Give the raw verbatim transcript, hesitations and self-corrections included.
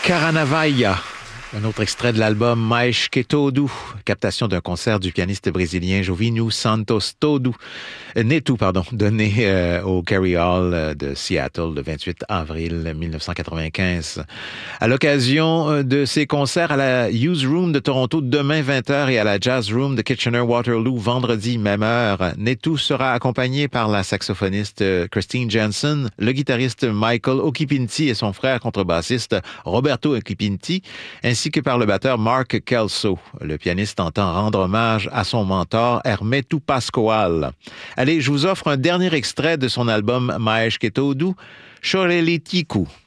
Caranavaia, un autre extrait de l'album Mais que Todo, captation d'un concert du pianiste brésilien Jovino Santos Todo, euh, Neto, pardon, donné euh, au Carey Hall euh, de Seattle le vingt-huit avril mille neuf cent quatre-vingt-quinze. À l'occasion euh, de ses concerts à la Hughes Room de Toronto demain vingt heures et à la Jazz Room de Kitchener-Waterloo vendredi même heure, Neto sera accompagné par la saxophoniste euh, Christine Jensen, le guitariste Michael Okipinti et son frère contrebassiste Roberto Okipinti, ainsi que par le batteur Mark Kelso. Le pianiste entend rendre hommage à son mentor Hermeto Pascoal. Allez, je vous offre un dernier extrait de son album Mais que Todo, Chorelitiku.